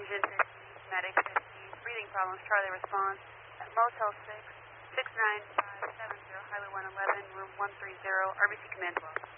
engine 50, medic 50, breathing problems, Charlie response, at Motel 6, 69570, Highway 111, room 130, RBC Command 12.